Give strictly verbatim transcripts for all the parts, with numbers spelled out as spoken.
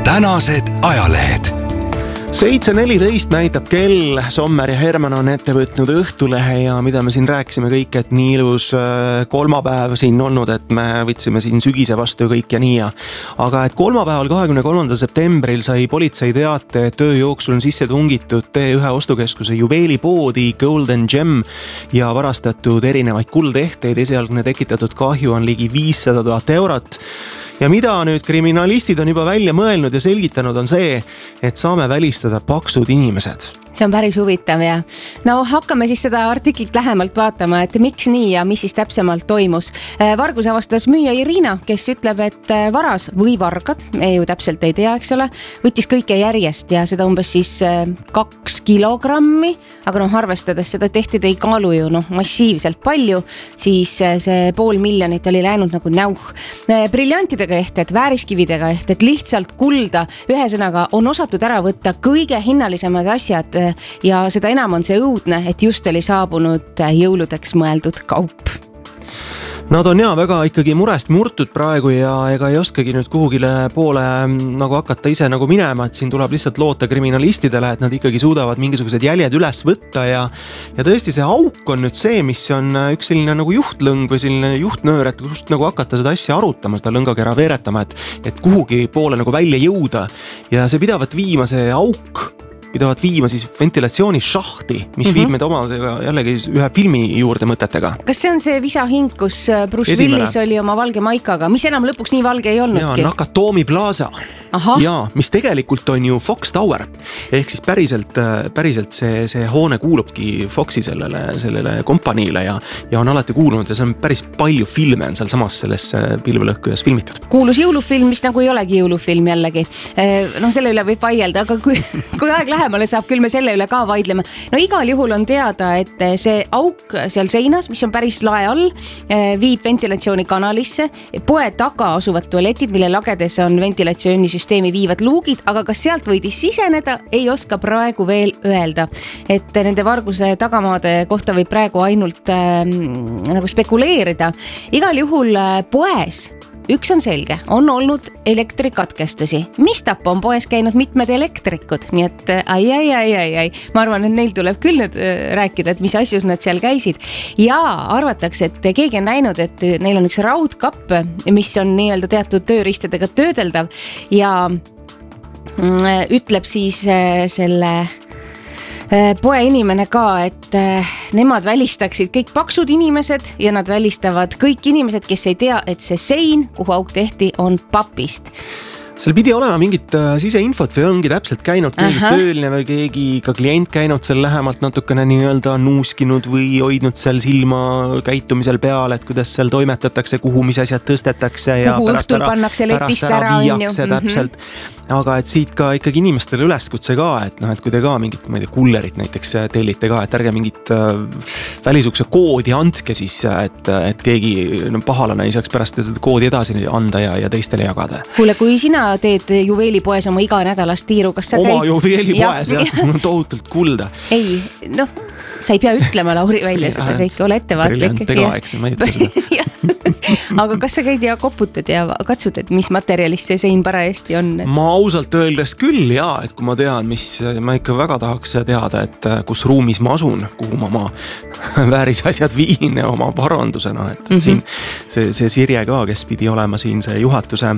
tänased ajalehed. seitse neliteist näitab kell, Sommer ja Herman on ette võtnud Õhtulehe ja mida me siin rääkisime kõik, et nii ilus kolmapäev siin olnud, et me võtsime siin sügise vastu kõik ja nii ja. Aga et kolmapäeval kahekümne kolmandal septembril sai politsei teate, et öö jooksul on sisse tungitud T ühe ostukeskuse juveelipoodi Golden Gem ja varastatud erinevaid kuldehteid. Esialgne tekitatud kahju on ligi viissada tuhat eurot. Ja mida nüüd kriminalistid on juba välja mõelnud ja selgitanud on see, et saame välistada paksud inimesed. See on päris huvitav ja no hakkame siis seda artiklit lähemalt vaatama, et miks nii ja mis siis täpsemalt toimus. Vargus avastas müüja Irina, kes ütleb, et varas või vargad, me ju täpselt ei tea, eks ole, võttis kõike järjest ja seda umbes siis kaks kilogrammi, aga noh, arvestades seda tehtid ei kaalu ju noh, massiivselt palju, siis see pool miljonit oli läinud nagu näuh. Briljantidega ehted, vääriskividega ehted, lihtsalt kulda, ühesõnaga on osatud ära võtta kõige hinnalisemad asjad ja seda enam on see õudne, et just oli saabunud jõuludeks mõeldud kaup. Nad on jaa väga ikkagi murest murtud praegu ja ega ei oskagi nüüd kuhugile poole nagu hakata ise nagu minema, et siin tuleb lihtsalt loota kriminalistidele, et nad ikkagi suudavad mingisugused jäljed üles võtta ja, ja tõesti see auk on nüüd see, mis on üks selline nagu juhtlõng või selline juhtnöör, et just nagu hakata seda asja arutama, seda lõngakera veeretama, et, et kuhugi poole nagu välja jõuda ja see pidavat viima see auk pidavat viima siis ventilatsioonishahti, mis mm-hmm. viib meid omadega jällegi ühe filmi juurde mõtetega. Kas see on see visahing, kus Bruce Esimene. Willis oli oma valge maikaga, mis enam lõpuks nii valge ei olnudki? Jaa, Nakatomi Plaza. Jaa, mis tegelikult on ju Fox Tower. Ehk siis päriselt, päriselt see, see hoone kuulubki Foxi sellele, sellele kompaniile ja, ja on alati kuulunud ja see on päris palju filme on seal samas selles pilvelõhkujas filmitud. Kuulus jõulufilm, mis nagu ei olegi jõulufilm jällegi. No selle üle võib vaielda, aga kui, kui aeg läheb Lähemale saab, küll me selle üle ka vaidleme. No igal juhul on teada, et see auk seal seinas, mis on päris lae all, viib ventilatsiooni kanalisse. Poe taga asuvad tualetid, mille lagedes on ventilatsioonisüsteemi viivad luugid, aga kas sealt võidis siseneda, ei oska praegu veel öelda. Et nende varguse tagamaade kohta võib praegu ainult äh, nagu spekuleerida. Igal juhul äh, poes üks on selge, on olnud elektrikatkestusi. Mistap on poes käinud mitmed elektrikud, nii et ai, ai, ai, ai, ai. Ma arvan, et neil tuleb küll nüüd rääkida, et mis asjus nad seal käisid. Ja arvatakse, et keegi on näinud, et neil on üks raudkapp, mis on nii-öelda teatud tööriistadega töödeldav ja ütleb siis selle poe inimene ka, et nemad välistaksid kõik paksud inimesed ja nad välistavad kõik inimesed, kes ei tea, et see sein, kuhu auk tehti, on papist. Seal pidi olema mingit siseinfot või ongi täpselt käinud keegi Aha. tööline või keegi ka klient käinud seal lähemalt natukene nii-öelda nuuskinud või hoidnud seal silma käitumisel peal, et kuidas seal toimetatakse, kuhu mis asjad tõstetakse ja kuhu pärast õhtul ära, pannakse letist ära, ära viiakse täpselt. Mm-hmm. Aga et siit ka ikkagi inimestele üleskutse ka, et noh, et kui te ka mingit, ma ei tea, kullerit näiteks tellite ka, et ärge mingit äh, välisukse koodi andke siis, et, et keegi no, pahalane ei saaks pärast seda koodi edasi anda ja, ja teistele jagada. Kuule, kui sina teed juveelipoes oma iga nädalast tiiru, kas sa oma käid? juveelipoes, jah, jah. No, tohutult kulda. Ei, noh, sa ei pea ütlema Lauri välja seda kõik, ole ettevaatlik. Briljantega, eks, ma ei ütle seda. Aga kas sa käid ja koputad ja katsud, et mis materjalist see sein parajasti on? Ma ausalt öeldes küll, jaa, et kui ma tean, mis ma ikka väga tahaks teada, et kus ruumis ma asun, kuhu ma oma vääris asjad viin oma parandusena, et, et mm-hmm. siin see, see Sirje ka, kes pidi olema siin see juhatuse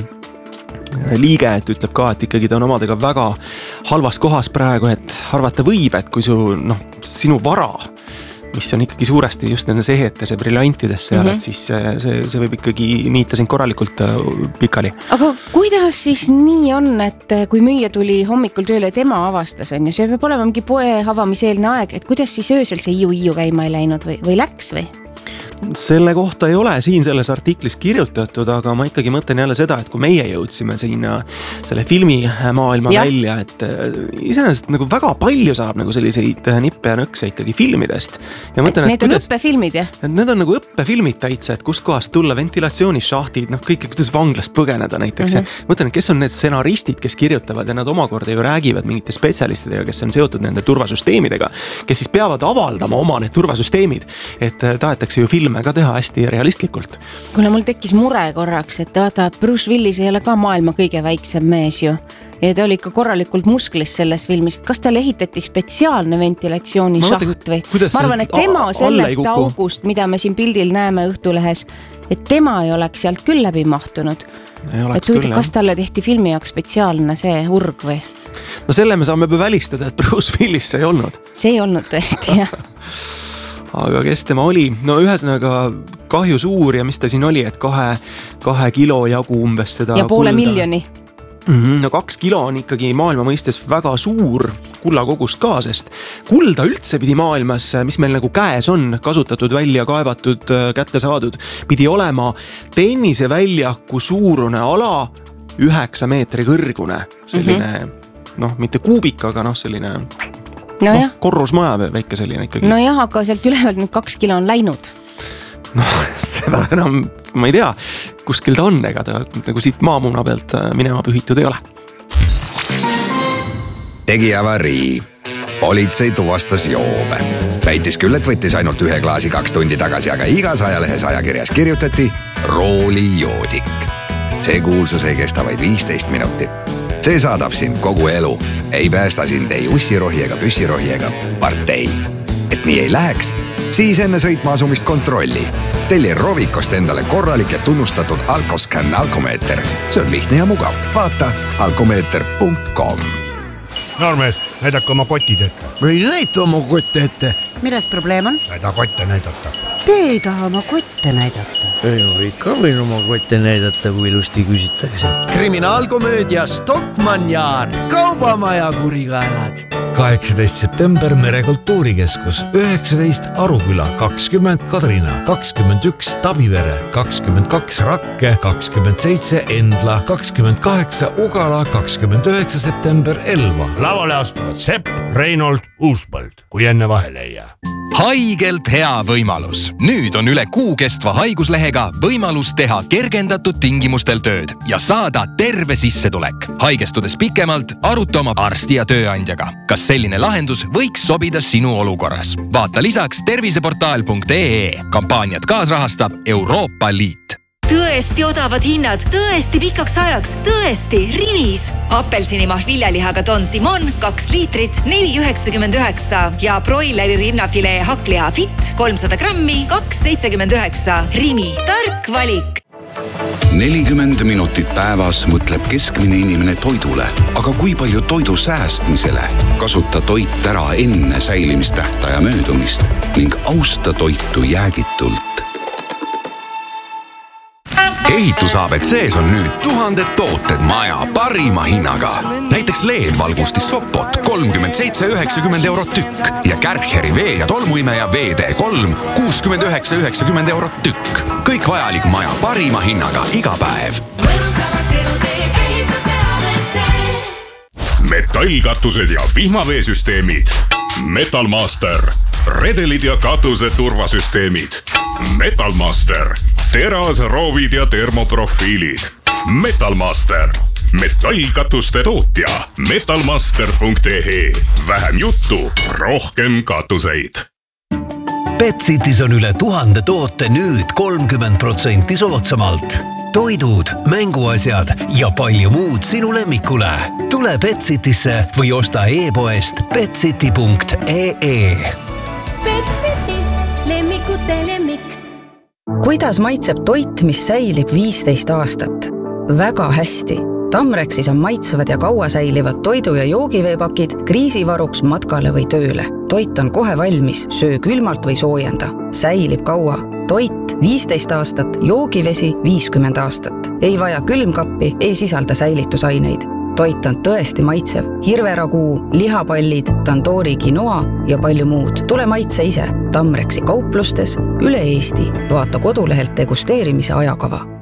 liige, et ütleb ka, et ikkagi ta on omadega väga halvas kohas praegu, et arvata võib, et kui su, noh, sinu vara, mis on ikkagi suuresti just nendes ehetes ja briljantidesse seal, mm-hmm. et siis see, see, see võib ikkagi niita sind korralikult pikali. Aga kuidas siis nii on, et kui müüja tuli hommikul tööle, tema avastas, on ju, see peab olema mingi poe avamiseelne aeg, et kuidas siis öösel see iu-iu käima ei läinud või, või läks või? Selle kohta ei ole siin selles artiklis kirjutatud, aga ma ikkagi mõtlen jälle seda, et kui meie jõudsime sinna selle filmi maailma ja. välja, et iseenesest nagu väga palju saab nagu selliseid nippe ja nõkse ikkagi filmidest. Ja mõtlen, need on kuidas, õppefilmid, jah? Need on nagu õppefilmid täitsa, et kust kohast tulla ventilatsioonišahtid, noh kõik, kuidas vanglast põgeneda näiteks. Mm-hmm. Mõtlen, kes on need stsenaristid, kes kirjutavad ja nad omakorda ju räägivad mingite spetsialistidega, kes on seotud nende turvasüsteemidega, kes siis peavad avaldama oma need turvasüsteemid, et tahetakse ju filmi ka teha hästi realistlikult. Kuna mul tekkis mure korraks, et vaata, Bruce Willis ei ole ka maailma kõige väiksem mees ju. ja ta oli ikka korralikult musklis selles filmis, kas tal ehitati spetsiaalne ventilatsioonišaht või? Ma arvan, et tema sellest august, mida me siin pildil näeme Õhtulehes, et tema ei oleks sealt küll läbi mahtunud. Et huvitav, kas talle tehti filmi jaoks spetsiaalne see urg või? No selle me saame välistada, et Bruce Willis see ei olnud. See ei olnud tõesti, jah. Aga kes tema oli? No ühesõnaga kahju suur ja mis ta siin oli, et kahe, kahe kilo jagu umbes seda ja poole kulda. miljoni. Mm-hmm, no kaks kilo on ikkagi maailma mõistes väga suur kullakogust ka, sest kulda üldse pidi maailmas, mis meil nagu käes on, kasutatud, välja kaevatud, kätte saadud, pidi olema tenniseväljaku suurune ala üheksa meetri kõrgune. Selline, mm-hmm. noh, mitte kuubik, aga noh, selline no no, korrusmaja väike selline ikkagi. No jah, aga sealt ülevalt nüüd kaks kilo on läinud. No seda enam, ma ei tea, kuskil ta on, ega ta nagu siit maamuna pealt minema pühitud ei ole. Tegi avarii. Politsei tuvastas joobe. Väitis küll, et võttis ainult ühe klaasi kaks tundi tagasi, aga igas ajalehes ajakirjas kirjutati roolijoodik. See kuulsus ei kesta vaid viisteist minutit. See saadab sind kogu elu. Ei päästa sind ei ussirohi ega püssirohi ega partei. Et nii ei läheks, siis enne sõitma asumist kontrolli. Telli Rovikost endale korralik ja tunnustatud Alkoscan alkomeeter. See on lihtne ja mugav. Vaata alkomeeter punkt com. Noormees, näidake oma kotid ette. Või näita oma kotte ette. Milles probleem on? Näida kotte näidata. Te ei taha oma kotte näidata. Ei ole ikka võin oma kotte näidata, kui ilusti küsitakse. Kriminaalkomöödia Stockmann Yard. Kaubamaja kurikaelad. kaheksateist september Merekultuurikeskus, üheksateist Aruküla, kakskümmend Kadrina, kakskümmend üks Tabivere, kakskümmend kaks Rakke, kakskümmend seitse Endla, kakskümmend kaheksa Ugala, kakskümmend üheksa september Elva. Lavale astuvad Sepp, Reinold, Uuspõld, kui enne vahele ei jää. Haigelt hea võimalus. Nüüd on üle kuu kestva haiguslehega võimalus teha kergendatud tingimustel tööd ja saada terve sissetulek. Haigestudes pikemalt, aruta oma arsti ja tööandjaga. Kas selline lahendus võiks sobida sinu olukorras? Vaata lisaks terviseportaal punkt ee. Kampaaniat kaasrahastab Euroopa Liit. Tõesti odavad hinnad, tõesti pikaks ajaks, tõesti Rimis. Appelsinimahl viljalihaga Don Simon kaks liitrit, neli üheksakümmend üheksa ja broileri rinnafilee hakkliha fit kolmsada grammi, kaks seitsekümmend üheksa. Rimi, tark valik. nelikümmend minutit päevas mõtleb keskmine inimene toidule, aga kui palju toidu säästmisele? Kasuta toit ära enne säilimistähtaja möödumist ning austa toitu jäägitult. Ehitus A B C-s on nüüd tuhanded tooted maja parima hinnaga. Näiteks L E D-valgustis Sopot kolmkümmend seitse üheksakümmend eurot tükk ja Kärcheri vee- ja tolmuimeja V D kolm kuuskümmend üheksa üheksakümmend eurot tükk. Kõik vajalik maja parima hinnaga iga päev. Metallkatused ja vihmaveesüsteemid. Metalmaster. Redelid ja katuse turvasüsteemid. Metalmaster. Teras, roovid ja termoprofiilid. Metalmaster. Metallkatuste tootja. metalmaster punkt ee. Vähem juttu, rohkem katuseid. Betsitis on üle tuhande toote nüüd kolmkümmend protsenti soodsamalt. Toidud, mänguasjad ja palju muud sinu lemmikule. Tule Betsitisse või osta e-poest betsiti punkt ee. Betsiti, lemmikute lemmik. Kuidas maitseb toit, mis säilib viisteist aastat? Väga hästi. Tamrexis on maitsevad ja kaua säilivad toidu- ja joogiveepakid kriisivaruks matkale või tööle. Toit on kohe valmis, söö külmalt või soojenda. Säilib kaua. Toit viisteist aastat, joogivesi viiskümmend aastat. Ei vaja külmkappi, ei sisalda säilitusaineid. Toit on tõesti maitsev. Hirveraguu, lihapallid, tandoori quinoa ja palju muud. Tule maitse ise. Tamrexi kauplustes üle Eesti. Vaata kodulehelt degusteerimise ajakava.